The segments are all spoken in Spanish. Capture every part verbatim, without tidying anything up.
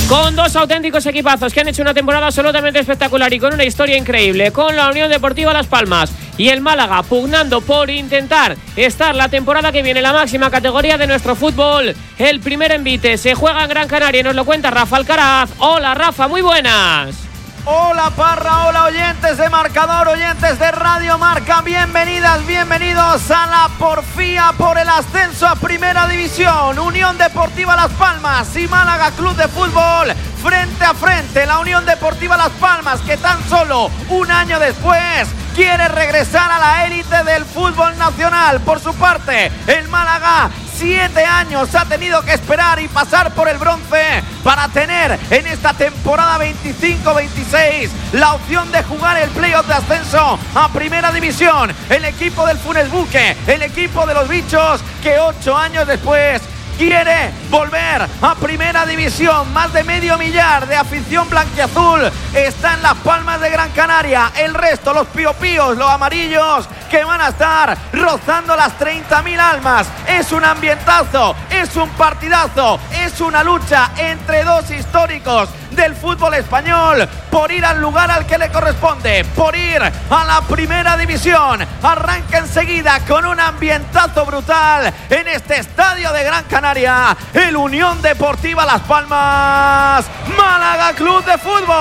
Con dos auténticos equipazos que han hecho una temporada absolutamente espectacular y con una historia increíble, con la Unión Deportiva Las Palmas y el Málaga pugnando por intentar estar la temporada que viene en la máxima categoría de nuestro fútbol. El primer envite se juega en Gran Canaria y nos lo cuenta Rafa Alcaraz. Hola Rafa, muy buenas. Hola Parra, hola oyentes de Marcador, oyentes de Radio Marca, bienvenidas, bienvenidos a la porfía por el ascenso a Primera División. Unión Deportiva Las Palmas y Málaga Club de Fútbol frente a frente. La Unión Deportiva Las Palmas, que tan solo un año después quiere regresar a la élite del fútbol nacional. Por su parte, el Málaga, siete años ha tenido que esperar y pasar por el bronce para tener en esta temporada veinticinco veintiséis la opción de jugar el playoff de ascenso a Primera División. El equipo del Funes Buque, el equipo de los bichos, que ocho años después quiere volver a Primera División. Más de medio millar de afición blanquiazul está en Las Palmas de Gran Canaria. El resto, los piopíos, los amarillos, que van a estar rozando las treinta mil almas. Es un ambientazo, es un partidazo, es una lucha entre dos históricos del fútbol español por ir al lugar al que le corresponde, por ir a la Primera División. Arranca enseguida con un ambientazo brutal en este estadio de Gran Canaria, el Unión Deportiva Las Palmas, Málaga Club de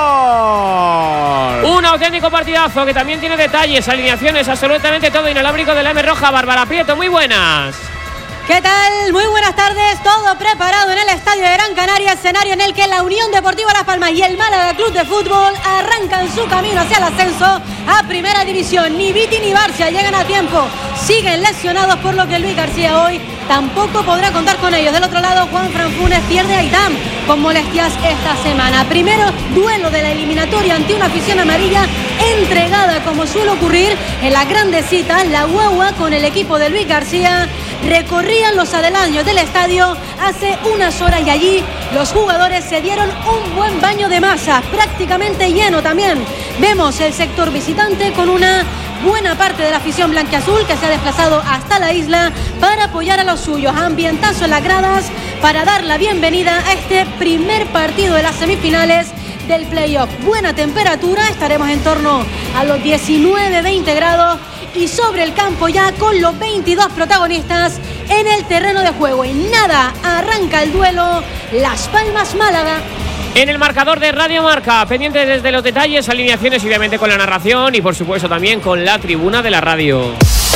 Fútbol. Un auténtico partidazo que también tiene detalles, alineaciones, absolutamente todo inalámbrico de la M Roja. Bárbara Prieto, muy buenas. ¿Qué tal? Muy buenas tardes, todo preparado en el Estadio de Gran Canaria, escenario en el que la Unión Deportiva Las Palmas y el Málaga Club de Fútbol arrancan su camino hacia el ascenso a Primera División. Ni Viti ni Barcia llegan a tiempo, siguen lesionados, por lo que Luis García hoy tampoco podrá contar con ellos. Del otro lado, Juan Fran Funes pierde a Itam con molestias esta semana. Primero duelo de la eliminatoria ante una afición amarilla entregada, como suele ocurrir en las grandes citas. La guagua con el equipo de Luis García recorrían los aledaños del estadio hace unas horas y allí los jugadores se dieron un buen baño de masa, prácticamente lleno también. Vemos el sector visitante con una buena parte de la afición blanquiazul que se ha desplazado hasta la isla para apoyar a los suyos. Ambientazo en las gradas para dar la bienvenida a este primer partido de las semifinales del playoff. Buena temperatura, estaremos en torno a los diecinueve veinte grados y sobre el campo ya con los veintidós protagonistas en el terreno de juego. Y nada, arranca el duelo Las Palmas Málaga. En el marcador de Radio Marca, pendiente desde los detalles, alineaciones y obviamente con la narración y por supuesto también con la tribuna de la radio.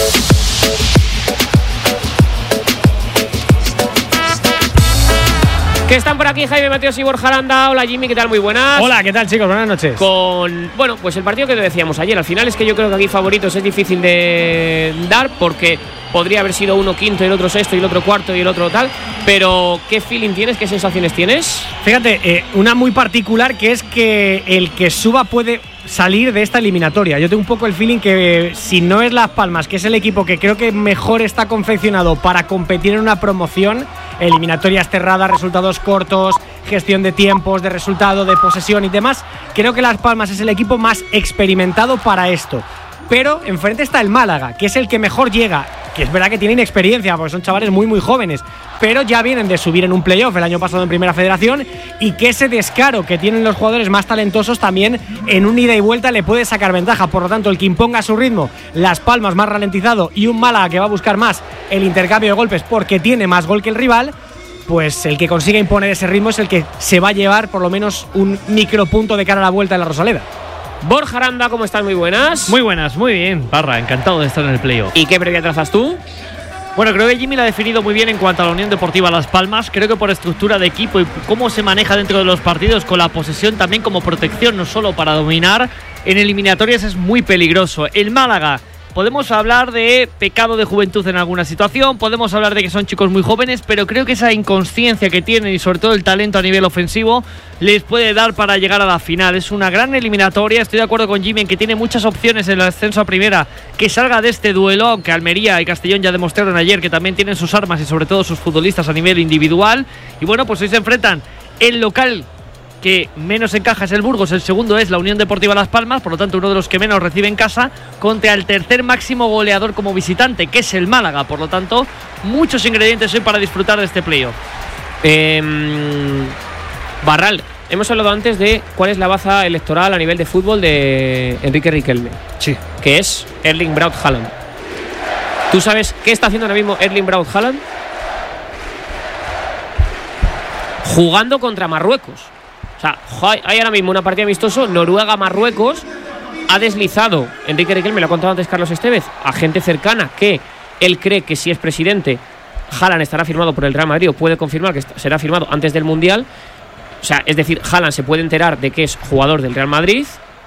Que están por aquí Jaime Mateos y Borja Aranda. Hola Jimmy, ¿qué tal? Muy buenas. Hola, ¿qué tal chicos? Buenas noches. Con, bueno, pues el partido que te decíamos ayer. Al final es que yo creo que aquí favoritos es difícil de dar porque podría haber sido uno quinto y el otro sexto y el otro cuarto y el otro tal. Pero ¿qué feeling tienes? ¿Qué sensaciones tienes? Fíjate, eh, una muy particular, que es que el que suba puede salir de esta eliminatoria. Yo tengo un poco el feeling que si no es Las Palmas, que es el equipo que creo que mejor está confeccionado para competir en una promoción, eliminatorias cerradas, resultados cortos, gestión de tiempos, de resultado, de posesión y demás, creo que Las Palmas es el equipo más experimentado para esto. Pero enfrente está el Málaga, que es el que mejor llega, que es verdad que tiene inexperiencia porque son chavales muy muy jóvenes, pero ya vienen de subir en un playoff el año pasado en Primera Federación, y que ese descaro que tienen los jugadores más talentosos también en un ida y vuelta le puede sacar ventaja. Por lo tanto, el que imponga su ritmo, Las Palmas más ralentizado y un Málaga que va a buscar más el intercambio de golpes porque tiene más gol que el rival, pues el que consiga imponer ese ritmo es el que se va a llevar por lo menos un micropunto de cara a la vuelta en la Rosaleda. Borja Aranda, ¿cómo estás? Muy buenas. Muy buenas, muy bien, Parra, encantado de estar en el playoff. ¿Y qué previa trazas tú? Bueno, creo que Jimmy lo ha definido muy bien en cuanto a la Unión Deportiva Las Palmas. Creo que por estructura de equipo y cómo se maneja dentro de los partidos, con la posesión también como protección, no solo para dominar, en eliminatorias es muy peligroso. El Málaga, podemos hablar de pecado de juventud en alguna situación, podemos hablar de que son chicos muy jóvenes, pero creo que esa inconsciencia que tienen y sobre todo el talento a nivel ofensivo les puede dar para llegar a la final. Es una gran eliminatoria, estoy de acuerdo con Jimmy en que tiene muchas opciones en el ascenso a Primera que salga de este duelo, aunque Almería y Castellón ya demostraron ayer que también tienen sus armas y sobre todo sus futbolistas a nivel individual. Y bueno, pues hoy se enfrentan el local que menos encaja es el Burgos, el segundo es la Unión Deportiva Las Palmas, por lo tanto uno de los que menos recibe en casa, contra el tercer máximo goleador como visitante, que es el Málaga. Por lo tanto, muchos ingredientes hoy para disfrutar de este playoff. Eh, Barral, hemos hablado antes de cuál es la baza electoral a nivel de fútbol de Enrique Riquelme. Sí. Que es Erling Braut Haaland. ¿Tú sabes qué está haciendo ahora mismo Erling Braut Haaland? Jugando contra Marruecos. O sea, hay ahora mismo una partida amistoso, Noruega-Marruecos. Ha deslizado, Enrique Riquelme, lo ha contado antes Carlos Estevez, a gente cercana que él cree que si es presidente, Haaland estará firmado por el Real Madrid o puede confirmar que será firmado antes del Mundial. O sea, es decir, Haaland se puede enterar de que es jugador del Real Madrid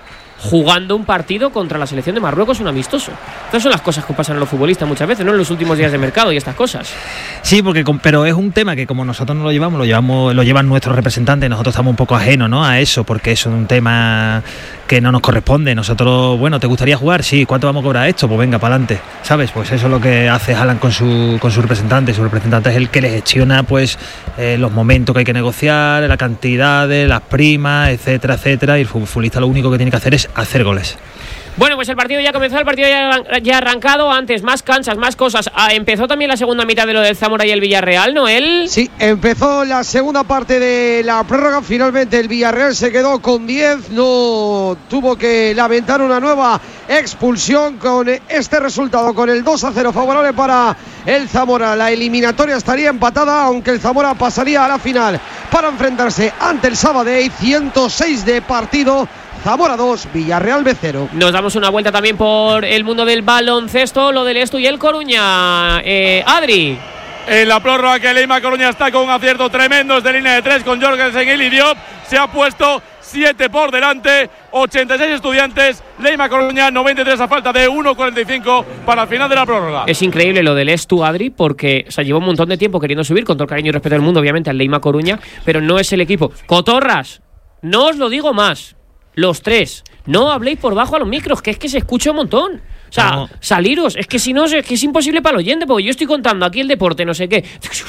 jugando un partido contra la selección de Marruecos, un amistoso. Estas son las cosas que pasan a los futbolistas muchas veces, ¿no? En los últimos días de mercado y estas cosas. Sí, porque pero es un tema que como nosotros no lo llevamos, lo llevamos, lo llevan nuestros representantes, nosotros estamos un poco ajenos, ¿no?, a eso, porque eso es un tema que no nos corresponde. Nosotros, bueno, ¿te gustaría jugar? Sí, ¿cuánto vamos a cobrar esto? Pues venga, para adelante, ¿sabes? Pues eso es lo que hace Haaland con su con su representante. Su representante es el que le gestiona, pues, eh, los momentos que hay que negociar, la cantidad de las primas, etcétera, etcétera, y el futbolista lo único que tiene que hacer es hacer goles. Bueno, pues el partido ya comenzó, el partido ya, ya ha arrancado. Antes, más canchas, más cosas. Ah, empezó también la segunda mitad de lo del Zamora y el Villarreal, Noel. Sí, empezó la segunda parte de la prórroga. Finalmente el Villarreal se quedó con diez. No tuvo que lamentar una nueva expulsión con este resultado, con el dos a cero favorable para el Zamora. La eliminatoria estaría empatada, aunque el Zamora pasaría a la final para enfrentarse ante el Sabadell. ciento seis de partido. Zamora dos, Villarreal B cero. Nos damos una vuelta también por el mundo del baloncesto, lo del Estu y el Coruña. Eh, Adri. En la prórroga que Leima Coruña está con un acierto tremendo de línea de tres con Jorgensen y Lidiop. Se ha puesto siete por delante, ochenta y seis Estudiantes, Leima Coruña noventa y tres a falta de uno cuarenta y cinco para el final de la prórroga. Es increíble lo del Estu, Adri, porque o sea, lleva un montón de tiempo queriendo subir, con todo el cariño y respeto del mundo, obviamente, al Leima Coruña, pero no es el equipo. Cotorras, no os lo digo más. Los tres, no habléis por bajo a los micros, que es que se escucha un montón. O sea, no. Saliros, es que si no, es que es imposible para el oyente, porque yo estoy contando aquí el deporte, no sé qué.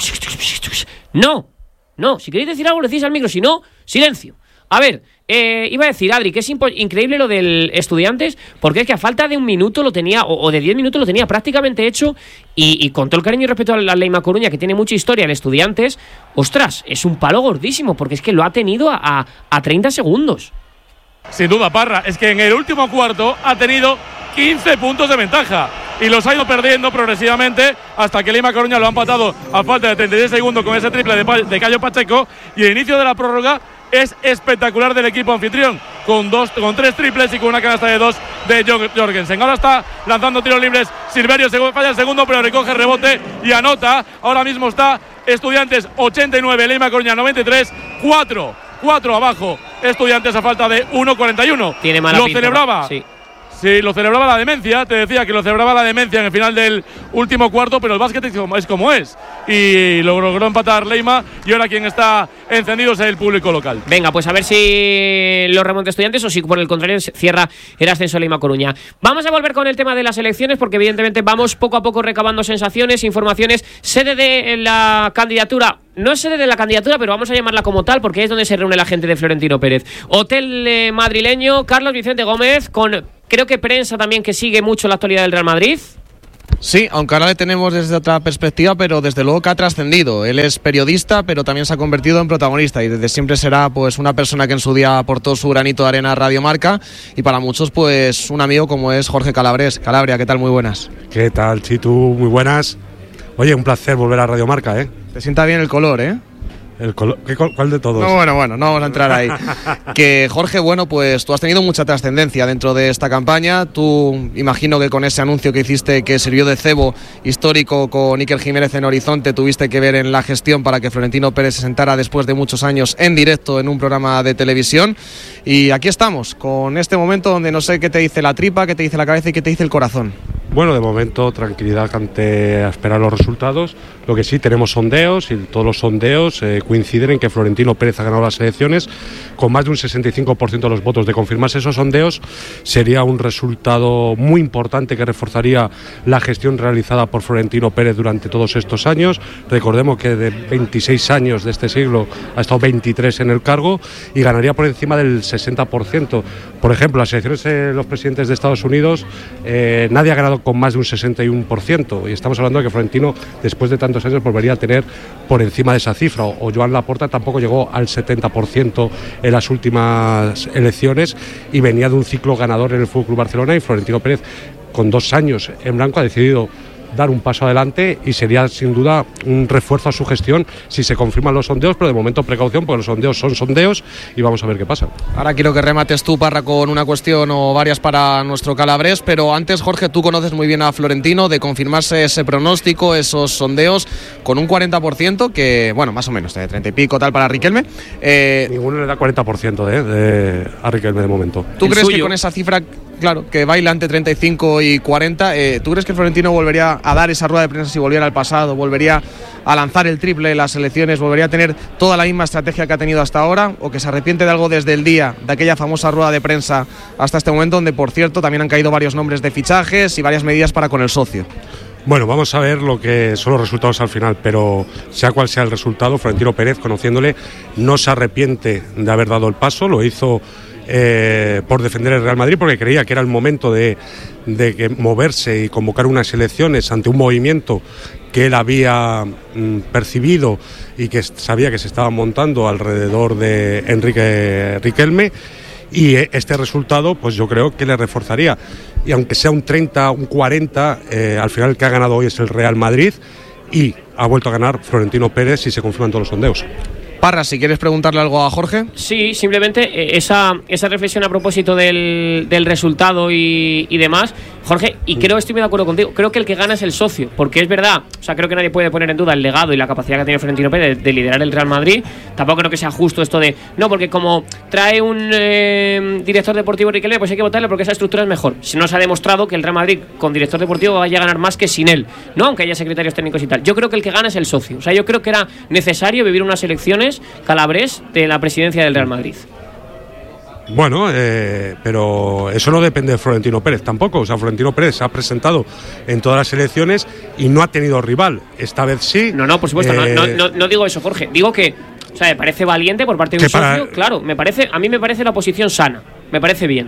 No, no, si queréis decir algo, lo decís al micro, si no, silencio. A ver, eh, iba a decir, Adri, que es increíble lo del Estudiantes, porque es que a falta de un minuto lo tenía, o, o de diez minutos lo tenía prácticamente hecho, y, y con todo el cariño y respeto a la Leima Coruña, que tiene mucha historia, el Estudiantes, ostras, es un palo gordísimo, porque es que lo ha tenido a, a, a treinta segundos. Sin duda, Parra, es que en el último cuarto ha tenido quince puntos de ventaja y los ha ido perdiendo progresivamente hasta que Leima Coruña lo ha empatado a falta de treinta y seis segundos con ese triple de, de Cayo Pacheco, y el inicio de la prórroga es espectacular del equipo anfitrión, con dos, con tres triples y con una canasta de dos de Jorgensen. Ahora está lanzando tiros libres Silverio, falla el segundo, pero recoge rebote y anota. Ahora mismo está Estudiantes ochenta y nueve, Leima Coruña noventa y tres, cuatro cuatro abajo Estudiantes a falta de uno cuarenta y uno. Tiene mala Lo pinta, celebraba. Sí. Sí, lo celebraba la demencia, te decía que lo celebraba la demencia en el final del último cuarto, pero el básquet es como es, como es. Y lo logró empatar Leima, y ahora quien está encendido es el público local. Venga, pues a ver si lo remonta Estudiantes o si por el contrario cierra el ascenso Leima Coruña. Vamos a volver con el tema de las elecciones, porque evidentemente vamos poco a poco recabando sensaciones, informaciones, sede de la candidatura. No es sede de la candidatura, pero vamos a llamarla como tal, porque es donde se reúne la gente de Florentino Pérez. Hotel eh, madrileño, Carlos Vicente Gómez, con creo que prensa también que sigue mucho la actualidad del Real Madrid. Sí, aunque ahora le tenemos desde otra perspectiva, pero desde luego que ha trascendido. Él es periodista, pero también se ha convertido en protagonista, y desde siempre será pues una persona que en su día aportó su granito de arena a Radio Marca, y para muchos pues un amigo como es Jorge Calabres. Calabria, ¿qué tal? Muy buenas. ¿Qué tal, Chitu? Muy buenas. Oye, un placer volver a Radio Marca, ¿eh? Te sienta bien el color, ¿eh? El color, ¿qué, ¿Cuál de todos? No, bueno, bueno, no vamos a entrar ahí. Que Jorge, bueno, pues tú has tenido mucha trascendencia dentro de esta campaña. Tú, imagino que con ese anuncio que hiciste, que sirvió de cebo histórico con Iker Jiménez en Horizonte, tuviste que ver en la gestión para que Florentino Pérez se sentara después de muchos años en directo en un programa de televisión. Y aquí estamos, con este momento donde no sé qué te dice la tripa, qué te dice la cabeza y qué te dice el corazón. Bueno, de momento tranquilidad ante a esperar los resultados. Lo que sí, tenemos sondeos, y todos los sondeos eh, coinciden en que Florentino Pérez ha ganado las elecciones con más de un sesenta y cinco por ciento de los votos. De confirmarse esos sondeos, sería un resultado muy importante que reforzaría la gestión realizada por Florentino Pérez durante todos estos años. Recordemos que de veintiséis años de este siglo ha estado veintitrés en el cargo, y ganaría por encima del sesenta por ciento. Por ejemplo, las elecciones de los presidentes de Estados Unidos, eh, nadie ha ganado con más de un sesenta y uno por ciento, y estamos hablando de que Florentino después de tantos años volvería a tener por encima de esa cifra, o, o Joan Laporta tampoco llegó al setenta por ciento en las últimas elecciones y venía de un ciclo ganador en el F C Barcelona, y Florentino Pérez con dos años en blanco ha decidido dar un paso adelante y sería sin duda un refuerzo a su gestión si se confirman los sondeos, pero de momento precaución porque los sondeos son sondeos y vamos a ver qué pasa. Ahora quiero que remates tú, Parra, con una cuestión o varias para nuestro Calabrés, pero antes, Jorge, tú conoces muy bien a Florentino, de confirmarse ese pronóstico, esos sondeos, con un cuarenta por ciento, que, bueno, más o menos, de treinta y pico tal para Riquelme. Eh, Ninguno le da cuarenta por ciento de, de, a Riquelme de momento. ¿Tú El crees suyo. que con esa cifra, claro, que baila entre treinta y cinco y cuarenta, eh, ¿tú crees que Florentino volvería a dar esa rueda de prensa si volviera al pasado, volvería a lanzar el triple en las elecciones, volvería a tener toda la misma estrategia que ha tenido hasta ahora, o que se arrepiente de algo desde el día de aquella famosa rueda de prensa hasta este momento, donde por cierto también han caído varios nombres de fichajes y varias medidas para con el socio? Bueno, vamos a ver lo que son los resultados al final, pero sea cual sea el resultado, Florentino Pérez, conociéndole, no se arrepiente de haber dado el paso, lo hizo eh, por defender el Real Madrid, porque creía que era el momento de, de que moverse y convocar unas elecciones ante un movimiento que él había mm, percibido y que sabía que se estaba montando alrededor de Enrique Riquelme, y este resultado pues yo creo que le reforzaría, y aunque sea un treinta, un cuarenta, eh, al final el que ha ganado hoy es el Real Madrid y ha vuelto a ganar Florentino Pérez si se confirman todos los sondeos. Parra, si quieres preguntarle algo a Jorge. Sí, simplemente eh, esa, esa reflexión a propósito del, del resultado y, y demás, Jorge, y creo, estoy muy de acuerdo contigo, creo que el que gana es el socio, porque es verdad, o sea, creo que nadie puede poner en duda el legado y la capacidad que ha tenido Florentino Pérez de, de liderar el Real Madrid. Tampoco creo que sea justo esto de, no, porque como trae un eh, director deportivo Riquelme, pues hay que votarle porque esa estructura es mejor. Si no se ha demostrado que el Real Madrid con director deportivo vaya a ganar más que sin él, no, aunque haya secretarios técnicos y tal. Yo creo que el que gana es el socio, o sea, yo creo que era necesario vivir unas elecciones Calabrés de la presidencia del Real Madrid. Bueno, eh, pero eso no depende de Florentino Pérez tampoco. O sea, Florentino Pérez se ha presentado en todas las elecciones y no ha tenido rival. Esta vez sí. No, no, por supuesto, eh, no, no, no, no digo eso, Jorge. Digo que, o sea, me parece valiente por parte de un socio. para... Claro, me parece, a mí me parece la posición sana. Me parece bien.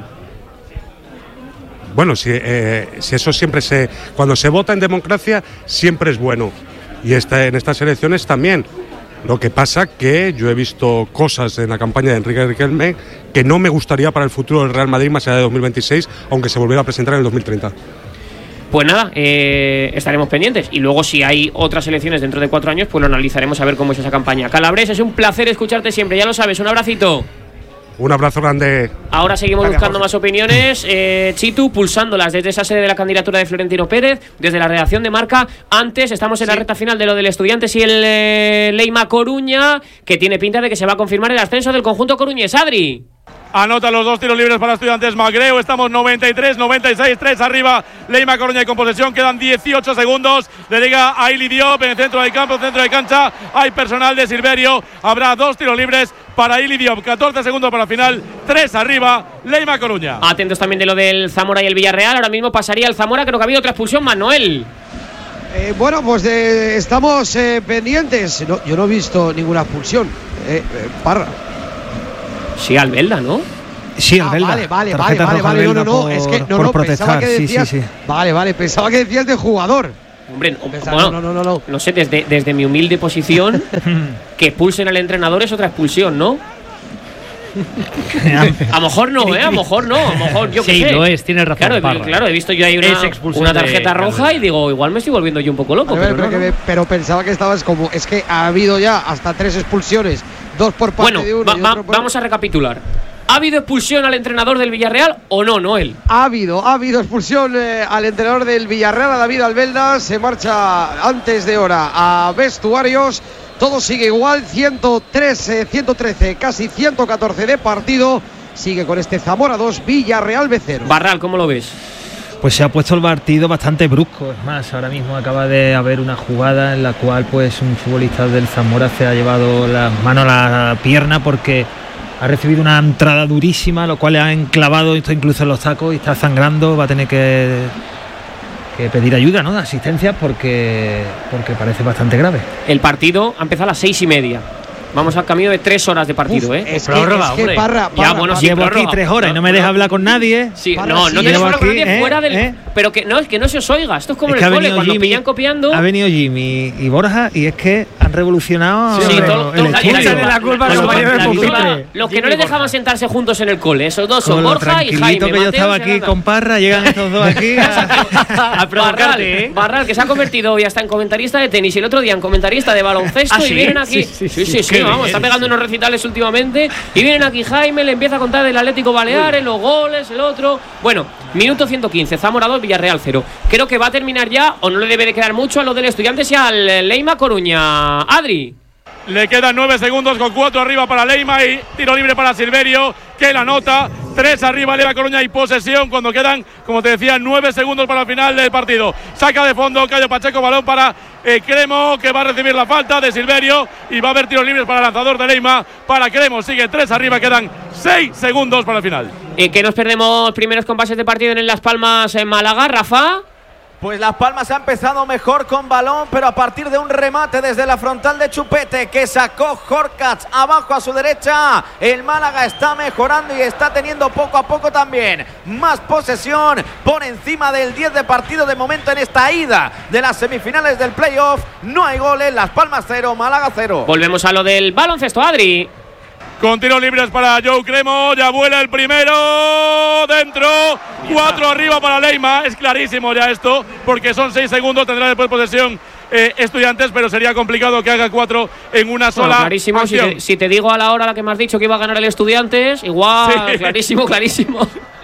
Bueno, si, eh, si eso siempre se... Cuando se vota en democracia, siempre es bueno. Y esta, en estas elecciones también. Lo que pasa que yo he visto cosas en la campaña de Enrique Riquelme que no me gustaría para el futuro del Real Madrid más allá de dos mil veintiséis, aunque se volviera a presentar en el dos mil treinta. Pues nada, eh, estaremos pendientes. Y luego si hay otras elecciones dentro de cuatro años, pues lo analizaremos a ver cómo es esa campaña. Calabrés, es un placer escucharte siempre, ya lo sabes, un abracito. Un abrazo grande. Ahora seguimos Gracias, buscando Jorge. más opiniones, eh, Chitu, pulsándolas desde esa sede de la candidatura de Florentino Pérez, desde la redacción de Marca. Antes estamos en sí. la recta final de lo del Estudiantes y el eh, Leima Coruña, que tiene pinta de que se va a confirmar el ascenso del conjunto coruñés. Adri. Anota los dos tiros libres para Estudiantes Magreo. Estamos noventa y tres, noventa y seis, tres arriba. Leima Coruña y con posesión. Quedan dieciocho segundos. Le llega a Ili Diop en el centro del campo, centro de cancha. Hay personal de Silverio. Habrá dos tiros libres para Ili Diop. catorce segundos para el final. tres arriba. Leima Coruña. Atentos también de lo del Zamora y el Villarreal. Ahora mismo pasaría el Zamora. Creo que ha habido otra expulsión. Manuel. Eh, bueno, pues eh, estamos eh, pendientes. No, yo no he visto ninguna expulsión. Eh, eh, Parra. Sí, Albelda, ¿no? Sí, ah, Albelda. Vale, vale, Tarjeta vale, roja vale, no, no, no, por, es que no, por no, protestar. pensaba que decías, sí, sí, sí. Vale, vale, pensaba que decías de jugador. Hombre, no, Pensaba, bueno, no, no, no, no. no sé, desde, desde mi humilde posición, que expulsen al entrenador es otra expulsión, ¿no? A lo mejor no, ¿eh? A lo mejor no, a lo mejor yo qué sí, sé. lo es, tienes razón. Claro, Parra. claro, he visto yo ahí una, una tarjeta de, roja y digo, igual me estoy volviendo yo un poco loco. Vale, pero, pero, no, que, no. pero pensaba que estabas como. Es que ha habido ya hasta tres expulsiones, dos por parte bueno, de uno. va, y va, otro por... vamos a recapitular. ¿Ha habido expulsión al entrenador del Villarreal o no, Noel? Ha habido, ha habido expulsión eh, al entrenador del Villarreal, a David Albelda. Se marcha antes de hora a vestuarios. Todo sigue igual, ciento trece, ciento trece, casi ciento catorce de partido. Sigue con este Zamora dos, Villarreal B cero. Barral, ¿cómo lo ves? Pues se ha puesto el partido bastante brusco. Es más, ahora mismo acaba de haber una jugada en la cual pues un futbolista del Zamora se ha llevado las manos a la pierna porque ha recibido una entrada durísima, lo cual le ha enclavado esto incluso en los tacos y está sangrando. Va a tener que, que pedir ayuda, ¿no? De asistencia porque, porque parece bastante grave. El partido ha empezado a las seis y media. Vamos al camino de tres horas de partido, Uf, ¿eh? Es que, es que Parra, Parra, ya, bueno, Parra, sí, Llevo prórroga. aquí tres horas y no me deja hablar con nadie. Sí, Parra, no, sí, no te llevo dejes hablar con aquí, nadie ¿eh? fuera del. ¿eh? Pero que no, es que no se os oiga. Esto es como Es en que el ha cole, venido cuando Jimmy, pillan copiando. ha venido Jimmy y Borja y es que han revolucionado Sí, el, todo- el todo- estudio. Échale la culpa a Con los lo compañeros de tranquilito- pupitre. Los que no les dejaban sentarse juntos en el cole, esos dos son con lo Borja y tranquilito Jaime. que yo Mateo estaba y aquí Serrano. con Parra, llegan estos dos aquí a, a provocarte, Barral, ¿eh? Barral, que se ha convertido hoy hasta en comentarista de tenis y el otro día en comentarista de baloncesto. ¿Ah, y sí? vienen aquí. Sí, sí, sí, sí, sí, sí, qué vamos, bien. está pegando unos recitales últimamente. Y vienen aquí Jaime, le empieza a contar del Atlético Baleares, los goles, el otro. Bueno, minuto ciento quince, Zamora dos, Villarreal cero. Creo que va a terminar ya, o no le debe de quedar mucho a lo del Estudiantes y al Leima Coruña. Adri. Le quedan nueve segundos con cuatro arriba para Leima y tiro libre para Silverio, que la nota. Tres arriba Leima Coruña y posesión cuando quedan, como te decía, nueve segundos para el final del partido. Saca de fondo Cayo Pacheco, balón para eh, Cremo, que va a recibir la falta de Silverio y va a haber tiros libres para el lanzador de Leima. Para Cremo, sigue tres arriba, quedan seis segundos para el final. Eh, que nos perdemos primeros compases de partido en Las Palmas en Málaga, Rafa. Pues Las Palmas ha empezado mejor con balón, pero a partir de un remate desde la frontal de Chupete que sacó Jorkats abajo a su derecha, el Málaga está mejorando y está teniendo poco a poco también más posesión por encima del diez de partido de momento en esta ida de las semifinales del playoff. No hay goles, Las Palmas cero, Málaga cero. Volvemos a lo del baloncesto, Adri. Con tiros libres para Joe Cremo, ya vuela el primero, dentro, cuatro arriba para Leima, es clarísimo ya esto, porque son seis segundos, tendrá después posesión eh, Estudiantes, pero sería complicado que haga cuatro en una sola Bueno, clarísimo, si acción. te, si te digo a la hora a la que me has dicho que iba a ganar el Estudiantes, igual, Sí. clarísimo, clarísimo.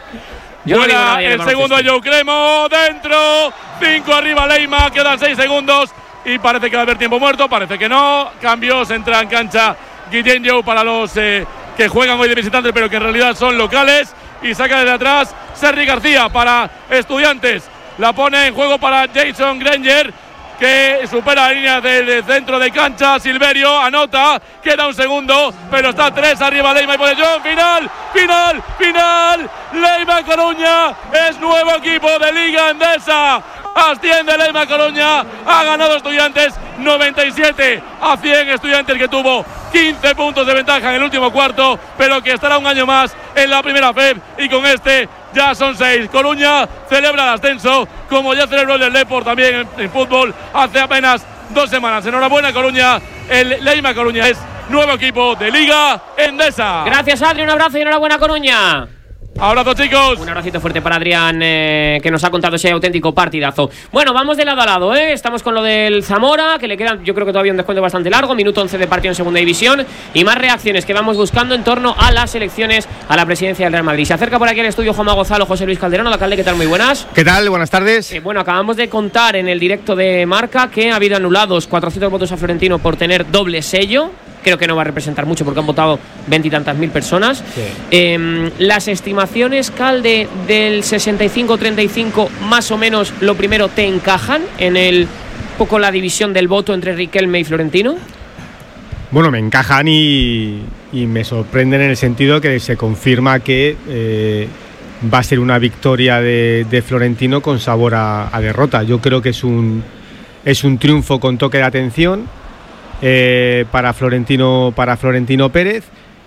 Yo no digo nada Vuela bien el de segundo baloncesto. Joe Cremo, dentro, cinco arriba Leima, quedan seis segundos y parece que va a haber tiempo muerto, parece que no, cambios, entra en cancha Guillén Joe para los eh, que juegan hoy de visitantes pero que en realidad son locales y saca desde atrás Sergi García para Estudiantes, la pone en juego para Jason Granger que supera la línea del centro de cancha, Silverio anota, queda un segundo, pero está tres arriba Leima y posesión, final, final, final, Leima Coruña es nuevo equipo de Liga Endesa, asciende Leima Coruña, ha ganado Estudiantes noventa y siete a cien, Estudiantes que tuvo quince puntos de ventaja en el último cuarto, pero que estará un año más en la primera F E B y con este ya son seis. Coruña celebra el ascenso, como ya celebró el del Depor también en, en fútbol hace apenas dos semanas. Enhorabuena Coruña, el Leima Coruña es nuevo equipo de Liga Endesa. Gracias, Adri, un abrazo y enhorabuena, Coruña. Abrazo, chicos. Un abracito fuerte para Adrián, eh, que nos ha contado ese auténtico partidazo. Bueno, vamos de lado a lado, ¿eh? Estamos con lo del Zamora, que le quedan, yo creo que todavía un descuento bastante largo, minuto once de partido en segunda división, y más reacciones que vamos buscando en torno a las elecciones a la presidencia del Real Madrid. Se acerca por aquí al estudio Juanma Gonzalo, José Luis Calderón, alcalde, ¿qué tal? Muy buenas. ¿Qué tal? Buenas tardes. Eh, bueno, acabamos de contar en el directo de Marca que ha habido anulados cuatrocientos votos a Florentino por tener doble sello. Creo que no va a representar mucho porque han votado veintitantas mil personas. Sí. Eh, las estimaciones, Calde, del sesenta y cinco treinta y cinco, más o menos, lo primero, ¿te encajan en el poco la división del voto entre Riquelme y Florentino? Bueno, me encajan y, y me sorprenden en el sentido que se confirma que eh, va a ser una victoria de, de Florentino con sabor a, a derrota. Yo creo que es un, es un triunfo con toque de atención eh, para Florentino, para Florentino Pérez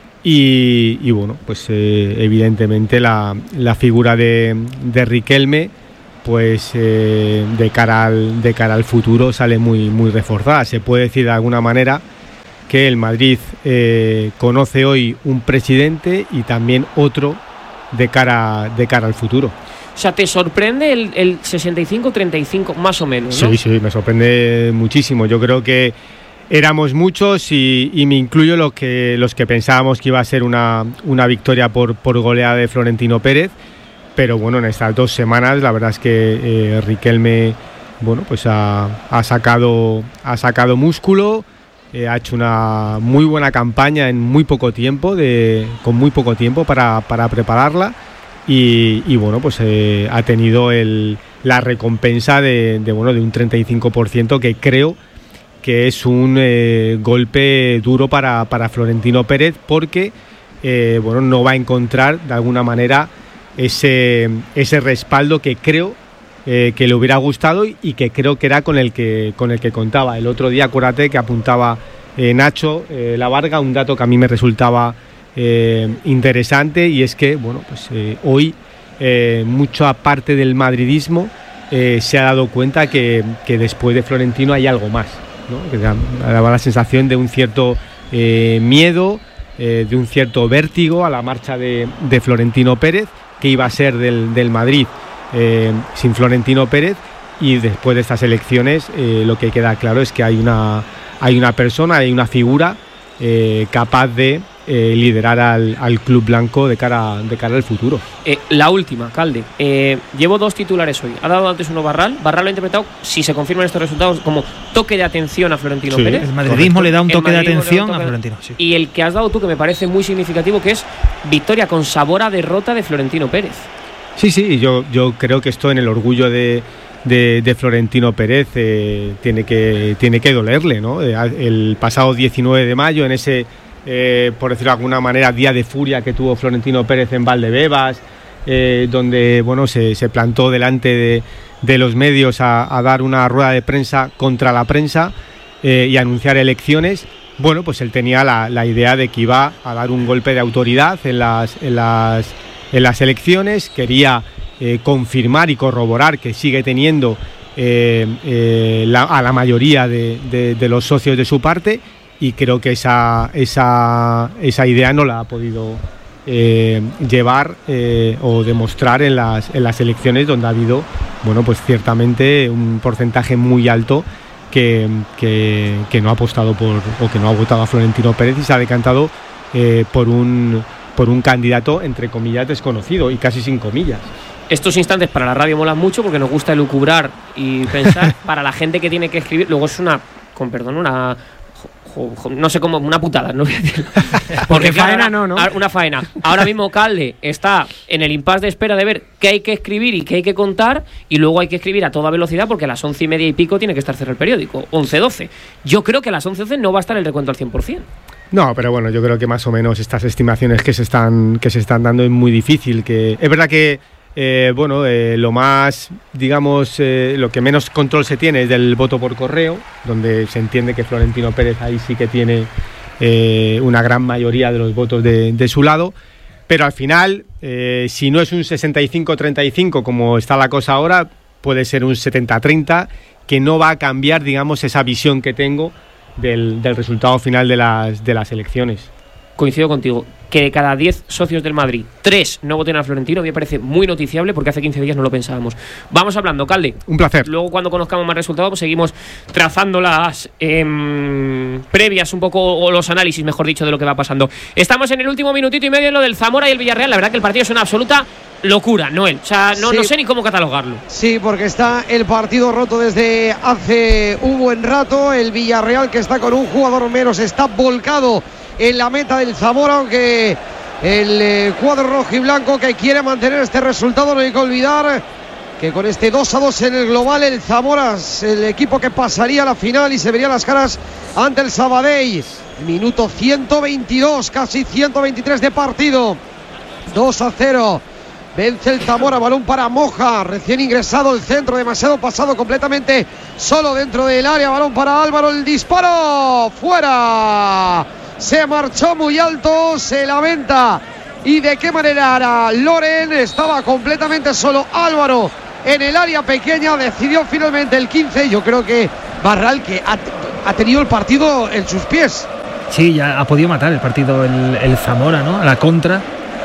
y, y bueno, pues eh, evidentemente la, la figura de, de Riquelme pues eh, de cara al, de cara al futuro sale muy, muy reforzada. Se puede decir de alguna manera que el Madrid eh, conoce hoy un presidente y también otro de cara, de cara al futuro. O sea, ¿te sorprende el, el sesenta y cinco treinta y cinco más o menos, ¿no? Sí, sí, me sorprende muchísimo. Yo creo que éramos muchos y, y me incluyo los que, los que pensábamos que iba a ser una, una victoria por, por goleada de Florentino Pérez, pero bueno, en estas dos semanas la verdad es que eh, Riquelme bueno, pues ha, ha, sacado, ha sacado músculo. Eh, ha hecho una muy buena campaña en muy poco tiempo, de, con muy poco tiempo para, para prepararla y, y bueno, pues eh, ha tenido el, la recompensa de, de, bueno, de un treinta y cinco por ciento que creo que es un eh, golpe duro para, para Florentino Pérez porque eh, bueno, no va a encontrar de alguna manera ese, ese respaldo que creo Eh, que le hubiera gustado y que creo que era con el que con el que contaba. El otro día, acuérdate que apuntaba eh, Nacho eh, La Varga, un dato que a mí me resultaba eh, interesante, y es que bueno, pues eh, hoy eh, mucha parte del madridismo eh, se ha dado cuenta que, que después de Florentino hay algo más, ¿no? Que daba la sensación de un cierto eh, miedo, eh, de un cierto vértigo a la marcha de, de Florentino Pérez, que iba a ser del, del Madrid eh, sin Florentino Pérez. Y después de estas elecciones eh, lo que queda claro es que hay una, hay una persona, hay una figura eh, capaz de eh, liderar al, al club blanco de cara, de cara al futuro. Eh, la última, Calde. Eh, llevo dos titulares hoy. Ha dado antes uno Barral. Barral lo ha interpretado, si se confirman estos resultados, como toque de atención a Florentino sí, Pérez. El madridismo le da un toque de atención toque a Florentino. Sí. Y el que has dado tú, que me parece muy significativo, que es victoria con sabor a derrota de Florentino Pérez. Sí, sí, yo, yo creo que esto en el orgullo de... De, de Florentino Pérez eh, tiene que tiene que dolerle, ¿no? El pasado diecinueve de mayo, en ese, eh, por decirlo de alguna manera, día de furia que tuvo Florentino Pérez en Valdebebas, eh, donde bueno se, se plantó delante de, de los medios a, a dar una rueda de prensa contra la prensa eh, y anunciar elecciones. Bueno, pues él tenía la, la idea de que iba a dar un golpe de autoridad en las, en las, en las elecciones, quería Eh, confirmar y corroborar que sigue teniendo eh, eh, la, a la mayoría de, de, de los socios de su parte, y creo que esa, esa, esa idea no la ha podido eh, llevar eh, o demostrar en las, en las elecciones, donde ha habido bueno, pues ciertamente un porcentaje muy alto que, que, que no ha apostado por, o que no ha votado a Florentino Pérez, y se ha decantado eh, por un, por un candidato entre comillas desconocido, y casi sin comillas. Estos instantes para la radio molan mucho porque nos gusta elucubrar y pensar. Para la gente que tiene que escribir, luego es una, con perdón, una jo, jo, no sé cómo, una putada, no voy a decir. Porque faena no, ¿no? Una faena. Ahora mismo Calde está en el impasse de espera de ver qué hay que escribir y qué hay que contar, y luego hay que escribir a toda velocidad porque a las once y media y pico tiene que estar cerrado el periódico, once doce. Yo creo que a las once doce no va a estar el recuento al cien por ciento. No, pero bueno, yo creo que más o menos estas estimaciones que se están, que se están dando es muy difícil. Que es verdad que Eh, bueno, eh, lo más, digamos, eh, lo que menos control se tiene es del voto por correo, donde se entiende que Florentino Pérez ahí sí que tiene eh, una gran mayoría de los votos de, de su lado, pero al final, eh, si no es un sesenta y cinco treinta y cinco como está la cosa ahora, puede ser un setenta treinta, que no va a cambiar, digamos, esa visión que tengo del, del resultado final de las, de las elecciones. Coincido contigo, que de cada diez socios del Madrid, tres no voten a Florentino, me parece muy noticiable porque hace quince días no lo pensábamos. Vamos hablando, Calde. Un placer. Luego, cuando conozcamos más resultados, pues seguimos trazando las eh, previas un poco, o los análisis, mejor dicho, de lo que va pasando. Estamos en el último minutito y medio en lo del Zamora y el Villarreal. La verdad que el partido es una absoluta locura, Noel. O sea, no, sí. no sé ni cómo catalogarlo. Sí, porque está el partido roto desde hace un buen rato. El Villarreal, que está con un jugador menos, está volcado en la meta del Zamora, aunque el eh, cuadro rojo y blanco que quiere mantener este resultado. No hay que olvidar que con este dos a dos en el global, el Zamora es el equipo que pasaría a la final y se vería las caras ante el Sabadell. Minuto ciento veintidós, casi ciento veintitrés de partido. dos a cero. Vence el Zamora, balón para Moja, recién ingresado el centro, demasiado pasado, completamente solo dentro del área. Balón para Álvaro, el disparo, fuera. Se marchó muy alto, se lamenta. ¿Y de qué manera era Loren? Estaba completamente solo Álvaro en el área pequeña. Decidió finalmente el quince. Yo creo que Barral, que ha, ha tenido el partido en sus pies. Sí, ya ha podido matar el partido el, el Zamora, ¿no? A la contra.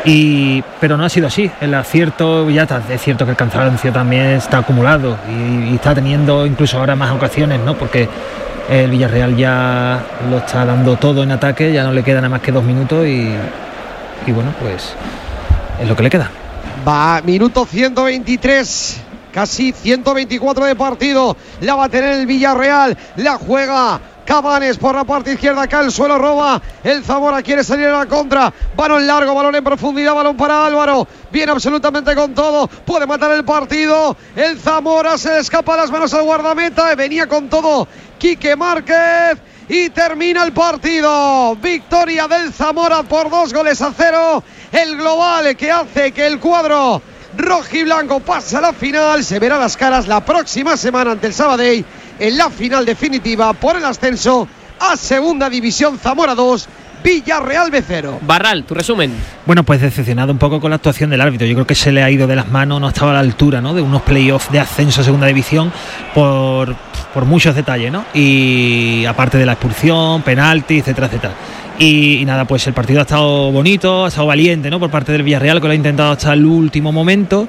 Y, pero no ha sido así. El acierto, ya está, es cierto que el cansancio también está acumulado y, y está teniendo incluso ahora más ocasiones, ¿no? Porque el Villarreal ya lo está dando todo en ataque, ya no le queda nada más que dos minutos y, y bueno, pues es lo que le queda. Va, minuto ciento veintitrés, casi ciento veinticuatro de partido. La va a tener el Villarreal, la juega Cabanes por la parte izquierda, acá el suelo roba el Zamora, quiere salir a la contra, balón largo, balón en profundidad, balón para Álvaro, viene absolutamente con todo, puede matar el partido, el Zamora se le escapa las manos al guardameta, venía con todo Quique Márquez y termina el partido. Victoria del Zamora por dos goles a cero, el global que hace que el cuadro rojiblanco pase a la final. Se verá las caras la próxima semana ante el Sabadell en la final definitiva por el ascenso a Segunda División. Zamora dos, Villarreal B cero. Barral, tu resumen. Bueno, pues decepcionado un poco con la actuación del árbitro. Yo creo que se le ha ido de las manos, no estaba a la altura, ¿no?, de unos playoffs de ascenso a Segunda División por, por muchos detalles, ¿no? Y aparte de la expulsión, penalti, etcétera, etcétera. Y, y nada, pues el partido ha estado bonito, ha estado valiente, ¿no?, por parte del Villarreal, que lo ha intentado hasta el último momento.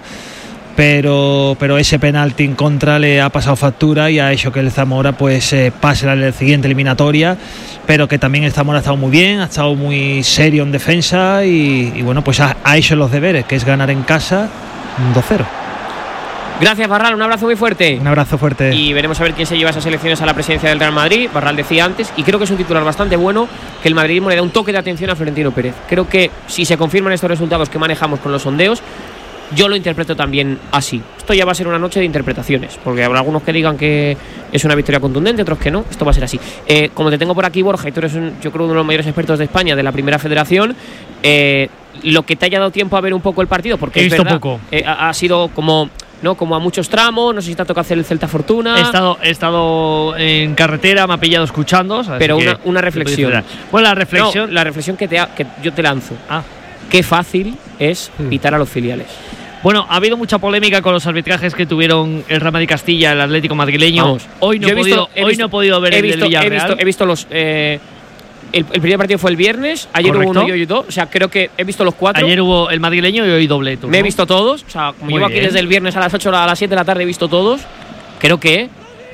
Pero, pero ese penalti en contra le ha pasado factura y ha hecho que el Zamora pues eh, pase a la siguiente eliminatoria, pero que también el Zamora ha estado muy bien, ha estado muy serio en defensa y, y bueno, pues ha, ha hecho los deberes, que es ganar en casa dos cero. Gracias, Barral, un abrazo muy fuerte. Un abrazo fuerte. Y veremos a ver quién se lleva esas elecciones a la presidencia del Real Madrid. Barral decía antes, y creo que es un titular bastante bueno, que el madridismo le da un toque de atención a Florentino Pérez. Creo que si se confirman estos resultados que manejamos con los sondeos, yo lo interpreto también así. Esto ya va a ser una noche de interpretaciones, porque habrá algunos que digan que es una victoria contundente, otros que no. Esto va a ser así. Eh, como te tengo por aquí, Borja, y tú eres un, yo creo uno de los mayores expertos de España, de la Primera Federación, eh, lo que te haya dado tiempo a ver un poco el partido, porque he es visto verdad, poco. Eh, ha, ha sido como... ¿no? Como a muchos tramos, no sé si te ha tocado hacer el Celta Fortuna. He estado, he estado en carretera, me ha pillado escuchando. Pero una, una reflexión. Bueno, la reflexión. No, la reflexión que, te ha, que yo te lanzo. Ah. Qué fácil es pitar a los filiales. Bueno, ha habido mucha polémica con los arbitrajes que tuvieron el Real Madrid Castilla, el Atlético madrileño. Vamos, hoy no he, he podido, visto, he hoy visto, no he podido ver he el visto, del Villarreal. He visto, he visto los... Eh, El, el primer partido fue el viernes, ayer ¿correcto? Hubo uno y hoy dos, o sea, creo que he visto los cuatro. Ayer hubo el madrileño y hoy doblete. Me ¿no? he visto todos, o sea, como Muy llevo bien. Aquí desde el viernes a las ocho a las siete de la tarde he visto todos. Creo que,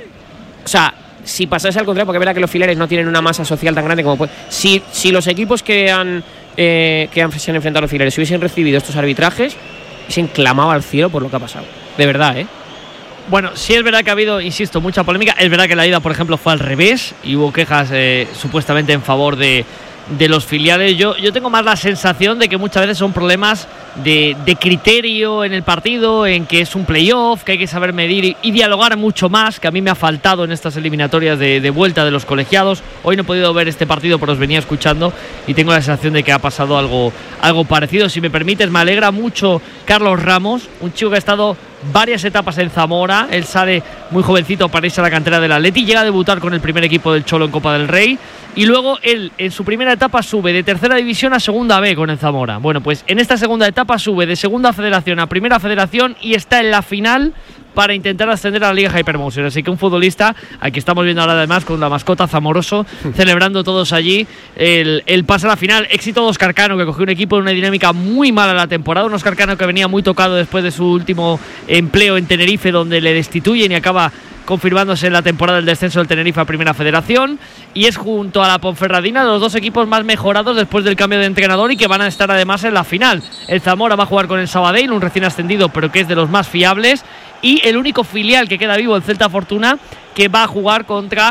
o sea, si pasase al contrario, porque es verdad que los filiales no tienen una masa social tan grande como puede. Si, si los equipos que han eh, que han, se han enfrentado a los filiales si hubiesen recibido estos arbitrajes, se enclamaba al cielo por lo que ha pasado. De verdad, ¿eh? Bueno, sí es verdad que ha habido, insisto, mucha polémica. Es verdad que la ida, por ejemplo, fue al revés y hubo quejas eh, supuestamente en favor de, de los filiales. Yo, yo tengo más la sensación de que muchas veces son problemas de, de criterio en el partido, en que es un playoff, que hay que saber medir y, y dialogar mucho más, que a mí me ha faltado en estas eliminatorias de, de vuelta de los colegiados. Hoy no he podido ver este partido, pero os venía escuchando y tengo la sensación de que ha pasado algo, algo parecido. Si me permites, me alegra mucho Carlos Ramos, un chico que ha estado varias etapas en Zamora. Él sale muy jovencito para irse a la cantera del Atleti, llega a debutar con el primer equipo del Cholo en Copa del Rey y luego él en su primera etapa sube de tercera división a segunda B con el Zamora. Bueno, pues en esta segunda etapa sube de segunda federación a primera federación y está en la final para intentar ascender a la Liga Hypermotion. Así que un futbolista, aquí estamos viendo ahora además con la mascota Zamoroso, celebrando todos allí el, el pase a la final. Éxito de Óscar Cano, que cogió un equipo en una dinámica muy mala la temporada. Un Óscar Cano que venía muy tocado después de su último empleo en Tenerife, donde le destituyen y acaba confirmándose en la temporada del descenso del Tenerife a Primera Federación, y es junto a la Ponferradina los dos equipos más mejorados después del cambio de entrenador y que van a estar además en la final. El Zamora va a jugar con el Sabadell, un recién ascendido pero que es de los más fiables, y el único filial que queda vivo, el Celta Fortuna, que va a jugar contra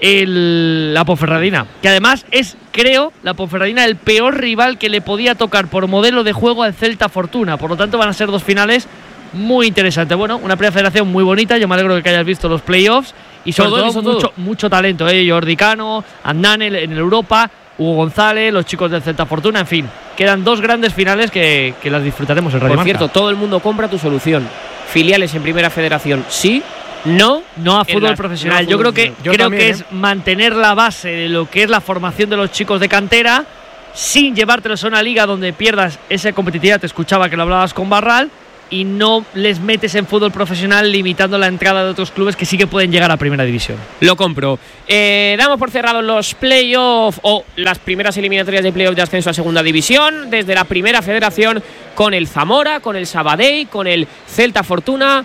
el, la Ponferradina, que además es, creo, la Ponferradina el peor rival que le podía tocar por modelo de juego al Celta Fortuna. Por lo tanto van a ser dos finales muy interesante. Bueno, una primera federación muy bonita. Yo me alegro de que hayas visto los playoffs y sobre todo, todo mucho, mucho talento, ¿eh? Jordi Cano, Andane en el Europa, Hugo González, los chicos del Celta Fortuna, en fin, quedan dos grandes finales que, que las disfrutaremos en Radio Por Marca. Cierto, todo el mundo compra tu solución. Filiales en primera federación, sí. No, no a fútbol la, profesional. No a Yo fútbol creo que Yo creo también, que ¿eh? es mantener la base de lo que es la formación de los chicos de cantera sin llevártelos a una liga donde pierdas esa competitividad. Te escuchaba que lo hablabas con Barral. Y no les metes en fútbol profesional limitando la entrada de otros clubes que sí que pueden llegar a primera división. Lo compro. Eh, damos por cerrados los playoffs o las primeras eliminatorias de playoff de ascenso a segunda división desde la primera federación con el Zamora, con el Sabadell, con el Celta Fortuna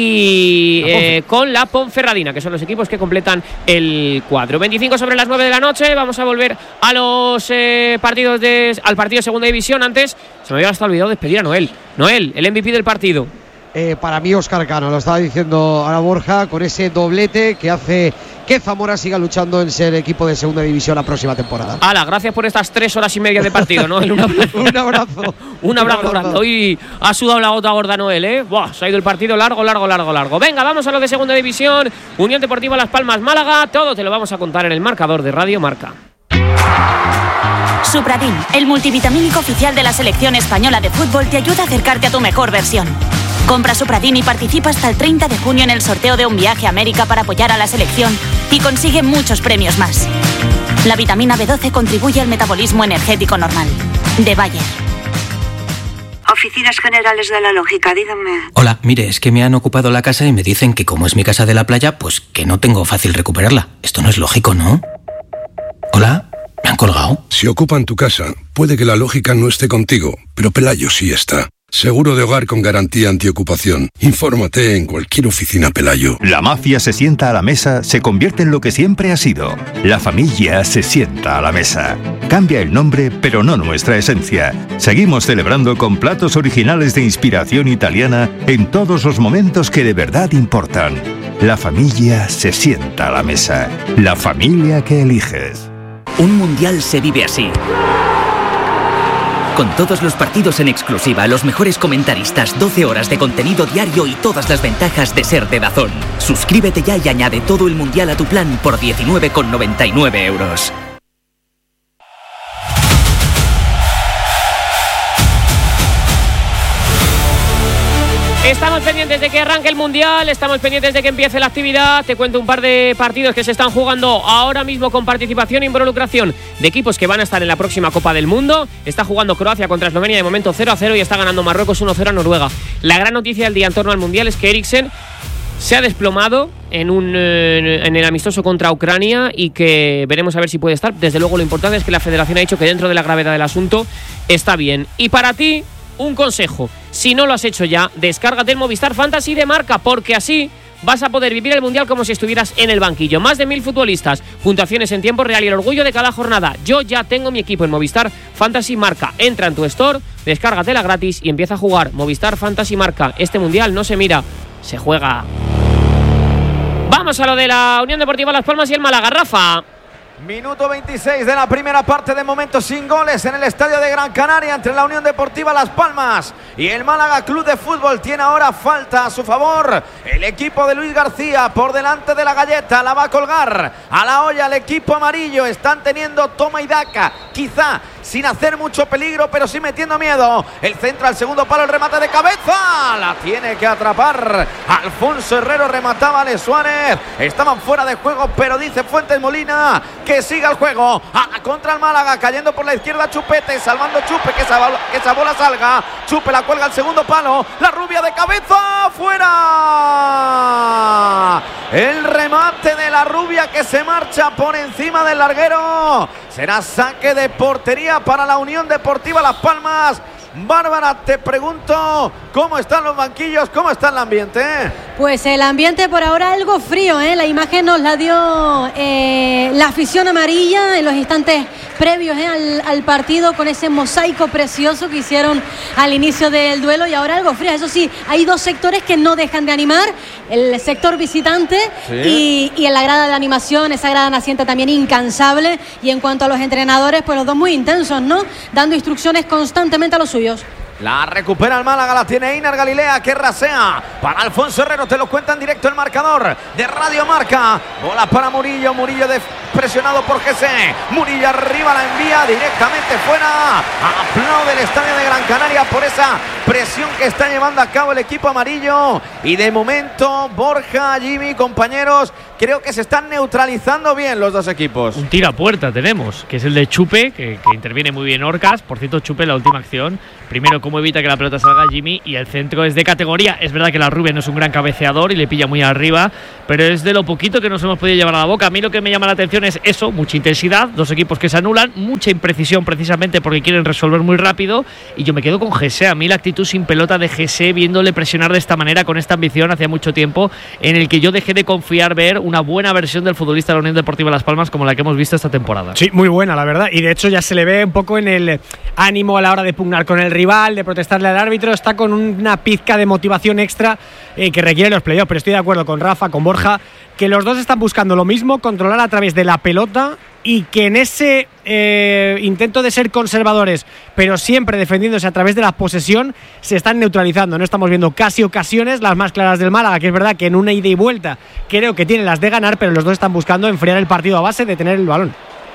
y eh, con la Ponferradina, que son los equipos que completan el cuadro. veinticinco sobre las nueve de la noche. Vamos a volver a los eh, partidos de, al partido de segunda división. Antes se me había hasta olvidado despedir a Noel. Noel, el M V P del partido. Eh, para mí Óscar Cano, lo estaba diciendo ahora Borja, con ese doblete que hace que Zamora siga luchando en ser equipo de segunda división la próxima temporada. Ala, gracias por estas tres horas y media de partido, Noel. Un abrazo. Un abrazo. Un abrazo grande. Hoy ha sudado la gota gorda Noel, ¿eh? Buah, se ha ido el partido largo, largo, largo, largo. Venga, vamos a lo de segunda división. Unión Deportiva Las Palmas Málaga. Todo te lo vamos a contar en el marcador de Radio Marca. Supradin, el multivitamínico oficial de la selección española de fútbol, te ayuda a acercarte a tu mejor versión. Compra Supradin y participa hasta el treinta de junio en el sorteo de un viaje a América para apoyar a la selección y consigue muchos premios más. La vitamina B doce contribuye al metabolismo energético normal. De Bayer. Oficinas Generales de la Lógica, díganme. Hola, mire, es que me han ocupado la casa y me dicen que como es mi casa de la playa, pues que no tengo fácil recuperarla. Esto no es lógico, ¿no? Hola, ¿me han colgado? Si ocupan tu casa, puede que la lógica no esté contigo, pero Pelayo sí está. Seguro de hogar con garantía antiocupación. Infórmate en cualquier oficina Pelayo. La mafia se sienta a la mesa, se convierte en lo que siempre ha sido. La familia se sienta a la mesa. Cambia el nombre, pero no nuestra esencia. Seguimos celebrando con platos originales de inspiración italiana en todos los momentos que de verdad importan. La familia se sienta a la mesa. La familia que eliges. Un mundial se vive así. Con todos los partidos en exclusiva, los mejores comentaristas, doce horas de contenido diario y todas las ventajas de ser de DAZN. Suscríbete ya y añade todo el mundial a tu plan por diecinueve con noventa y nueve euros. Estamos pendientes de que arranque el Mundial, estamos pendientes de que empiece la actividad. Te cuento un par de partidos que se están jugando ahora mismo con participación e involucración de equipos que van a estar en la próxima Copa del Mundo. Está jugando Croacia contra Eslovenia de momento cero a cero y está ganando Marruecos uno a cero a Noruega. La gran noticia del día en torno al Mundial es que Eriksen se ha desplomado en, un, en el amistoso contra Ucrania y que veremos a ver si puede estar. Desde luego lo importante es que la federación ha dicho que dentro de la gravedad del asunto está bien. Y para ti, un consejo, si no lo has hecho ya, descárgate el Movistar Fantasy de Marca, porque así vas a poder vivir el Mundial como si estuvieras en el banquillo. Más de mil futbolistas, puntuaciones en tiempo real y el orgullo de cada jornada. Yo ya tengo mi equipo en Movistar Fantasy Marca. Entra en tu store, descárgatela gratis y empieza a jugar. Movistar Fantasy Marca. Este Mundial no se mira, se juega. Vamos a lo de la Unión Deportiva Las Palmas y el Málaga, Rafa. Minuto veintiséis de la primera parte, de momento sin goles en el estadio de Gran Canaria entre la Unión Deportiva Las Palmas y el Málaga Club de Fútbol. Tiene ahora falta a su favor el equipo de Luis García por delante de la galleta, la va a colgar a la olla el equipo amarillo. Están teniendo toma y daca, quizá sin hacer mucho peligro, pero sí metiendo miedo. El centro al segundo palo, el remate de cabeza, la tiene que atrapar Alfonso Herrero, remataba Ale Suárez. Estaban fuera de juego, pero dice Fuentes Molina que siga el juego. A la contra el Málaga, cayendo por la izquierda Chupete, salvando Chupe, que esa, que esa bola salga. Chupe la cuelga al segundo palo, la rubia de cabeza, fuera. El remate de la rubia que se marcha por encima del larguero. Será saque de portería para la Unión Deportiva Las Palmas. Bárbara, te pregunto, ¿cómo están los banquillos? ¿Cómo está el ambiente? Pues el ambiente por ahora algo frío, ¿eh? La imagen nos la dio eh, la afición amarilla en los instantes previos ¿eh? al, al partido, con ese mosaico precioso que hicieron al inicio del duelo, y ahora algo frío. Eso sí, hay dos sectores que no dejan de animar, el sector visitante sí. y, y en la grada de animación, esa grada naciente también incansable, y en cuanto a los entrenadores, pues los dos muy intensos, ¿no? Dando instrucciones constantemente a los suyos. La recupera el Málaga, la tiene Einar Galilea, que rasea para Alfonso Herrero, te lo cuenta en directo el marcador de Radio Marca. Bola para Murillo, Murillo de, presionado por Jesse, Murillo arriba, la envía directamente fuera. Aplaude el estadio de Gran Canaria por esa presión que está llevando a cabo el equipo amarillo. Y de momento, Borja, Jimmy, compañeros, creo que se están neutralizando bien los dos equipos. Un tiro a puerta tenemos, que es el de Chupe, que, que interviene muy bien Orcas. Por cierto, Chupe en la última acción, primero cómo evita que la pelota salga Jimmy, y el centro es de categoría. Es verdad que la rubia no es un gran cabeceador y le pilla muy arriba, pero es de lo poquito que nos hemos podido llevar a la boca. A mí lo que me llama la atención es eso, mucha intensidad, dos equipos que se anulan, mucha imprecisión precisamente porque quieren resolver muy rápido, y yo me quedo con Jesse. A mí la actitud sin pelota de Jesse, viéndole presionar de esta manera, con esta ambición, hacía mucho tiempo en el que yo dejé de confiar ver una buena versión del futbolista de la Unión Deportiva Las Palmas como la que hemos visto esta temporada. Sí, muy buena, la verdad, y de hecho ya se le ve un poco en el ánimo a la hora de pugnar con el rival, de protestarle al árbitro. Está con una pizca de motivación extra eh, que requiere los playoffs, pero estoy de acuerdo con Rafa, con Borja, que los dos están buscando lo mismo, controlar a través de la pelota, y que en ese eh, intento de ser conservadores, pero siempre defendiéndose a través de la posesión, se están neutralizando. No estamos viendo casi ocasiones, las más claras del Málaga, que es verdad que en una ida y vuelta creo que tiene las de ganar, pero los dos están buscando enfriar el partido a base de tener el balón.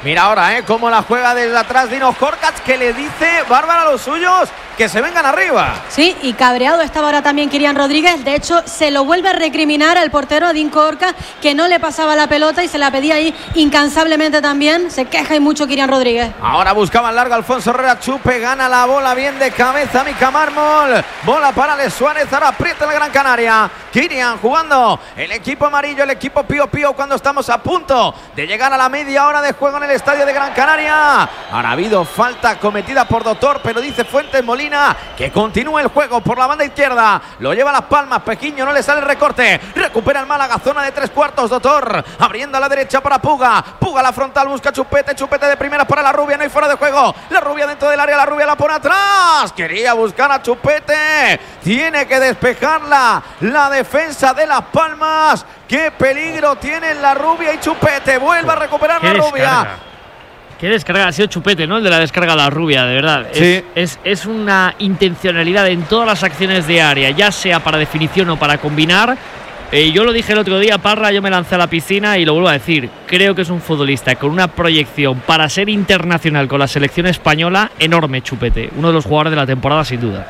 Mira ahora, ¿eh? Cómo la juega desde atrás Dino Korkach, que le dice Bárbara a los suyos que se vengan arriba. Sí, y cabreado estaba ahora también Kirian Rodríguez. De hecho, se lo vuelve a recriminar al portero Dean Korkach, que no le pasaba la pelota y se la pedía ahí incansablemente también. Se queja y mucho Kirian Rodríguez. Ahora buscaba largo Alfonso Herrera Chupe, gana la bola bien de cabeza Mica Mármol. Bola para Les Suárez, ahora aprieta la Gran Canaria. Kirian jugando el equipo amarillo, el equipo Pío Pío, cuando estamos a punto de llegar a la media hora de juego en el estadio de Gran Canaria. Ahora ha habido falta cometida por Doctor, pero dice Fuentes Molina que continúe el juego por la banda izquierda. Lo lleva a Las Palmas, Pequiño, no le sale el recorte. Recupera el Málaga, zona de tres cuartos, Doctor. Abriendo a la derecha para Puga. Puga la frontal, busca Chupete. Chupete de primeras para la Rubia, no hay fuera de juego. La Rubia dentro del área, la Rubia la pone atrás. Quería buscar a Chupete. Tiene que despejarla la defensa de Las Palmas. Qué peligro tienen la Rubia y Chupete. Vuelve a recuperar la Rubia. Qué descarga, ha sido Chupete, ¿no? El de la descarga a la Rubia, de verdad. Sí. Es, es, es una intencionalidad en todas las acciones de área, ya sea para definición o para combinar. Eh, yo lo dije el otro día, Parra, yo me lancé a la piscina y lo vuelvo a decir. Creo que es un futbolista con una proyección para ser internacional con la selección española enorme, Chupete. Uno de los jugadores de la temporada, sin duda.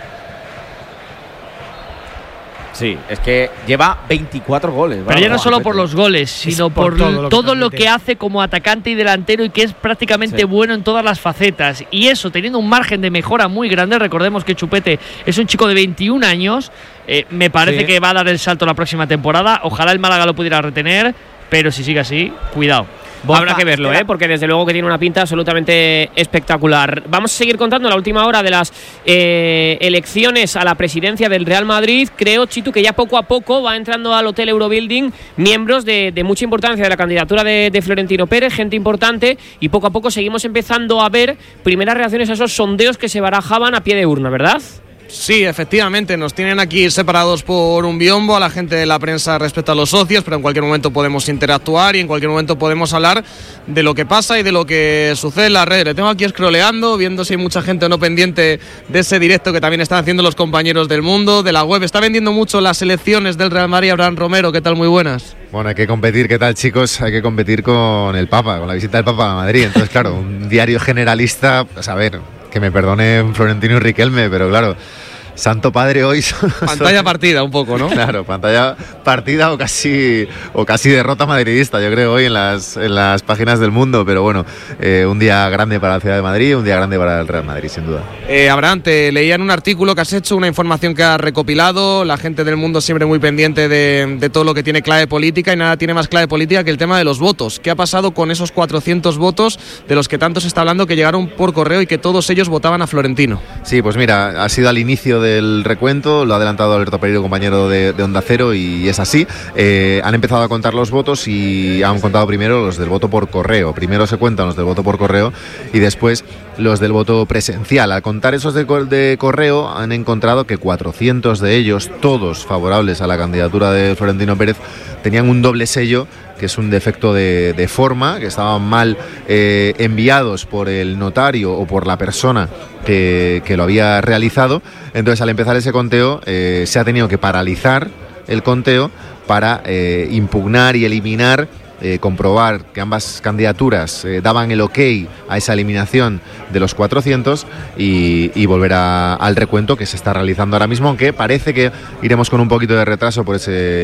Sí, es que lleva veinticuatro goles. Pero ya no solo por los goles, sino por, por todo, lo, todo que, lo que hace como atacante y delantero, y que es prácticamente sí. bueno en todas las facetas. Y eso, teniendo un margen de mejora muy grande. Recordemos que Chupete es un chico de veintiún años. Eh, me parece sí. que va a dar el salto la próxima temporada. Ojalá el Málaga lo pudiera retener, pero si sigue así, cuidado. Boca, Habrá que verlo, ¿eh? Porque desde luego que tiene una pinta absolutamente espectacular. Vamos a seguir contando la última hora de las eh, elecciones a la presidencia del Real Madrid. Creo, Chitu, que ya poco a poco va entrando al Hotel Eurobuilding miembros de, de mucha importancia de la candidatura de, de Florentino Pérez, gente importante, y poco a poco seguimos empezando a ver primeras reacciones a esos sondeos que se barajaban a pie de urna, ¿verdad? Sí, efectivamente, nos tienen aquí separados por un biombo a la gente de la prensa respecto a los socios, pero en cualquier momento podemos interactuar y en cualquier momento podemos hablar de lo que pasa y de lo que sucede en las redes. Le tengo aquí scrolleando, viendo si hay mucha gente o no pendiente de ese directo que también están haciendo los compañeros del Mundo, de la web. Está vendiendo mucho las elecciones del Real Madrid. Abraham Romero, ¿qué tal? Muy buenas. Bueno, hay que competir, ¿qué tal, chicos? Hay que competir con el Papa, con la visita del Papa a Madrid. Entonces, claro, un diario generalista, pues a ver, que me perdonen Florentino y Riquelme, pero claro, Santo Padre hoy son, pantalla son, partida un poco, ¿no? Claro, pantalla partida o casi o casi derrota madridista, yo creo, hoy en las, en las páginas del Mundo. Pero bueno, eh, un día grande para la ciudad de Madrid, un día grande para el Real Madrid, sin duda. eh, Abraham, te leía en un artículo que has hecho, una información que has recopilado. La gente del Mundo siempre muy pendiente de, de todo lo que tiene clave política, y nada tiene más clave política que el tema de los votos. ¿Qué ha pasado con esos cuatrocientos votos de los que tanto se está hablando, que llegaron por correo y que todos ellos votaban a Florentino? Sí, pues mira, ha sido al inicio del recuento, lo ha adelantado Alberto Pereiro, compañero de, de Onda Cero, y es así. Eh, han empezado a contar los votos y han contado primero los del voto por correo. Primero se cuentan los del voto por correo y después los del voto presencial. Al contar esos de, de correo, han encontrado que cuatrocientos de ellos, todos favorables a la candidatura de Florentino Pérez, tenían un doble sello, que es un defecto de, de forma, que estaban mal eh, enviados por el notario o por la persona que, que lo había realizado. Entonces, al empezar ese conteo, eh, se ha tenido que paralizar el conteo para eh, impugnar y eliminar, eh, comprobar que ambas candidaturas eh, daban el ok a esa eliminación de los cuatrocientos y, y volver a, al recuento que se está realizando ahora mismo, aunque parece que iremos con un poquito de retraso por ese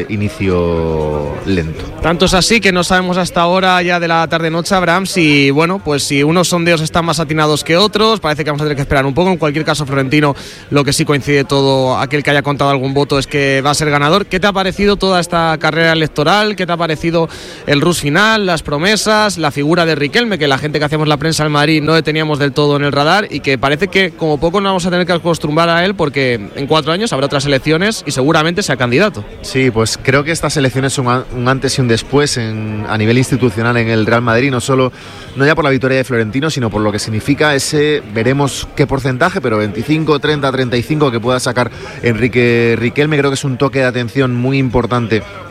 inicio lento. Tanto es así que no sabemos hasta ahora ya de la tarde-noche, Abraham, si bueno, pues si unos sondeos están más atinados que otros. Parece que vamos a tener que esperar un poco. En cualquier caso, Florentino, lo que sí coincide todo, aquel que haya contado algún voto, es que va a ser ganador. ¿Qué te ha parecido toda esta carrera electoral? ¿Qué te ha parecido el rus final, las promesas, la figura de Riquelme, que la gente que hacemos la prensa en Madrid no le teníamos del todo en el radar, y que parece que como poco nos vamos a tener que acostumbrar a él, porque en cuatro años habrá otras elecciones y seguramente sea candidato? Sí, pues creo que estas elecciones son un antes y un después en, a nivel institucional en el Real Madrid, no solo, no ya por la victoria de Florentino, sino por lo que significa ese, veremos qué porcentaje, pero veinticinco, treinta, treinta y cinco que pueda sacar Enrique Riquelme. Creo que es un toque de atención muy importante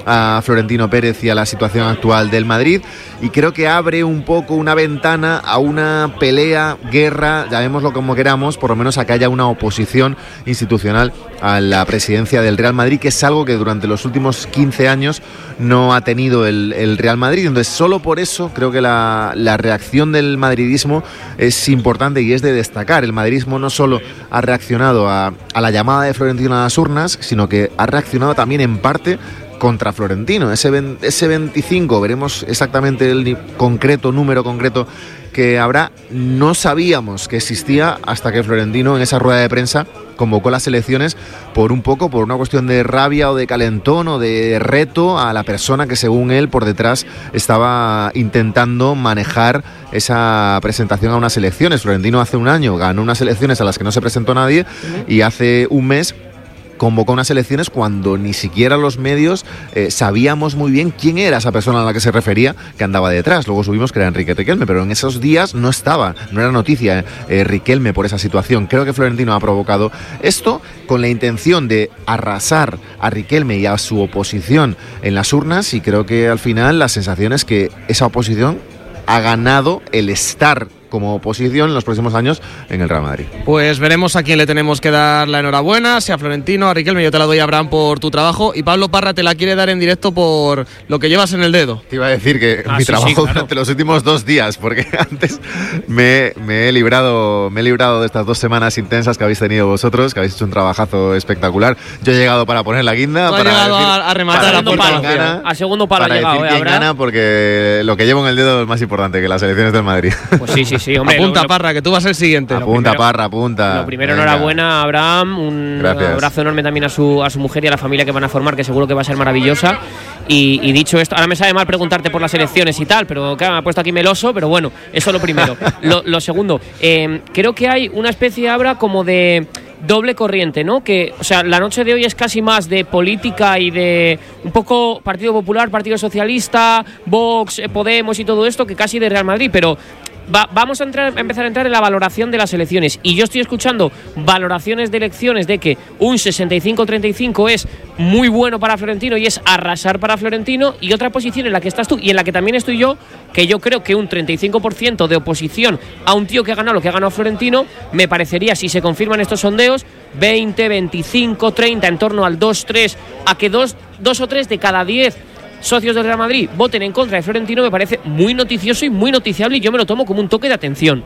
a Florentino Pérez y a la situación actual del Madrid, y creo que abre un poco una ventana a una pelea, guerra, llamémoslo como queramos, por lo menos a que haya una oposición institucional a la presidencia del Real Madrid, que es algo que durante los últimos quince años no ha tenido el, el Real Madrid. Entonces, solo por eso creo que la, la reacción del madridismo es importante y es de destacar. El madridismo no solo ha reaccionado a, a la llamada de Florentino a las urnas, sino que ha reaccionado también en parte contra Florentino. Ese, ese veinticinco, veremos exactamente el concreto, número concreto que habrá. No sabíamos que existía hasta que Florentino en esa rueda de prensa convocó las elecciones por un poco, por una cuestión de rabia o de calentón o de reto a la persona que según él por detrás estaba intentando manejar esa presentación a unas elecciones. Florentino hace un año ganó unas elecciones a las que no se presentó nadie y hace un mes convocó unas elecciones cuando ni siquiera los medios eh, sabíamos muy bien quién era esa persona a la que se refería que andaba detrás. Luego subimos que era Enrique Riquelme, pero en esos días no estaba, no era noticia eh, Riquelme por esa situación. Creo que Florentino ha provocado esto con la intención de arrasar a Riquelme y a su oposición en las urnas, y creo que al final la sensación es que esa oposición ha ganado el estar como oposición en los próximos años en el Real Madrid. Pues veremos a quién le tenemos que dar la enhorabuena, sea Florentino, a Riquelme. Yo te la doy a Abraham por tu trabajo, y Pablo Parra te la quiere dar en directo por lo que llevas en el dedo. Te iba a decir que ah, mi sí, trabajo sí, claro. durante los últimos dos días, porque antes me, me he librado me he librado de estas dos semanas intensas que habéis tenido vosotros, que habéis hecho un trabajazo espectacular. Yo he llegado para poner la guinda, no para he llegado decir, a, a rematar a quién gana, a segundo palo para ha llegado, decir quién ¿eh, gana, porque lo que llevo en el dedo es más importante que las elecciones del Madrid. Pues sí, sí, sí, hombre. Apunta, lo, Parra, que tú vas a ser siguiente. Apunta, primero, Parra, apunta. Lo primero, venga. Enhorabuena, Abraham. Un Gracias. abrazo enorme también a su, a su mujer y a la familia que van a formar, que seguro que va a ser maravillosa. Y, y dicho esto, ahora me sabe mal preguntarte por las elecciones y tal, pero claro, me ha puesto aquí meloso, pero bueno, eso lo primero. lo, lo segundo, eh, creo que hay una especie ahora como de doble corriente, ¿no? Que, o sea, la noche de hoy es casi más de política y de un poco Partido Popular, Partido Socialista, Vox, Podemos y todo esto, que casi de Real Madrid, pero Va, vamos a, entrar, a empezar a entrar en la valoración de las elecciones, y yo estoy escuchando valoraciones de elecciones de que un sesenta y cinco treinta y cinco es muy bueno para Florentino y es arrasar para Florentino, y otra posición en la que estás tú y en la que también estoy yo, que yo creo que un treinta y cinco por ciento de oposición a un tío que ha ganado lo que ha ganado Florentino, me parecería, si se confirman estos sondeos, veinte, veinticinco, treinta, en torno al dos, tres, a que dos, dos o tres de cada diez socios del Real Madrid voten en contra de Florentino, me parece muy noticioso y muy noticiable, y yo me lo tomo como un toque de atención.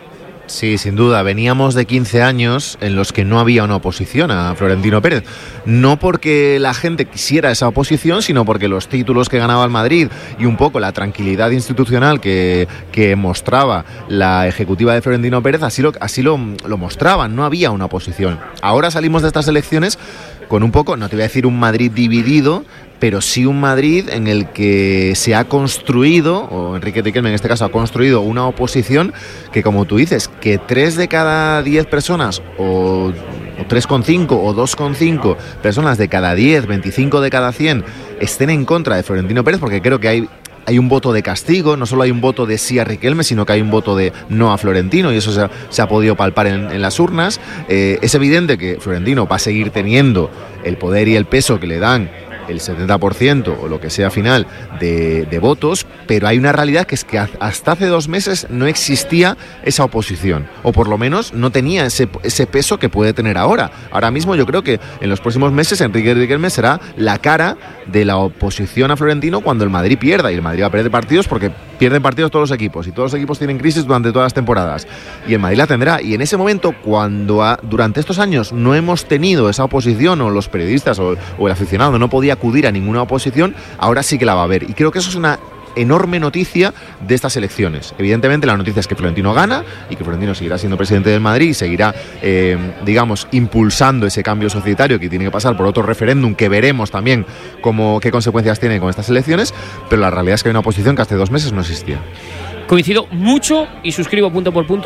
Sí, sin duda. Veníamos de quince años en los que no había una oposición a Florentino Pérez. No porque la gente quisiera esa oposición, sino porque los títulos que ganaba el Madrid y un poco la tranquilidad institucional que, que mostraba la ejecutiva de Florentino Pérez, así lo, así lo, lo mostraban. No había una oposición. Ahora salimos de estas elecciones con un poco, no te voy a decir un Madrid dividido, pero sí un Madrid en el que se ha construido, o Enrique Riquelme en este caso ha construido una oposición que, como tú dices, que tres de cada diez personas, o, o tres coma cinco o dos coma cinco personas de cada diez, veinticinco de cada cien estén en contra de Florentino Pérez, porque creo que hay hay un voto de castigo, no solo hay un voto de sí a Riquelme, sino que hay un voto de no a Florentino, y eso se ha, se ha podido palpar en, en las urnas. Eh, es evidente que Florentino va a seguir teniendo el poder y el peso que le dan el setenta por ciento o lo que sea final de, de votos, pero hay una realidad que es que hasta hace dos meses no existía esa oposición, o por lo menos no tenía ese, ese peso que puede tener ahora. Ahora mismo yo creo que en los próximos meses Enrique Riquelme será la cara de la oposición a Florentino cuando el Madrid pierda, y el Madrid va a perder partidos porque pierden partidos todos los equipos, y todos los equipos tienen crisis durante todas las temporadas, y el Madrid la tendrá, y en ese momento, cuando a, durante estos años no hemos tenido esa oposición, o los periodistas o, o el aficionado no podía acudir a ninguna oposición, ahora sí que la va a haber, y creo que eso es una enorme noticia de estas elecciones. Evidentemente la noticia es que Florentino gana y que Florentino seguirá siendo presidente del Madrid y seguirá, eh, digamos, impulsando ese cambio societario que tiene que pasar por otro referéndum que veremos también cómo, qué consecuencias tiene con estas elecciones, pero la realidad es que hay una oposición que hace dos meses no existía. Coincido mucho y suscribo punto por punto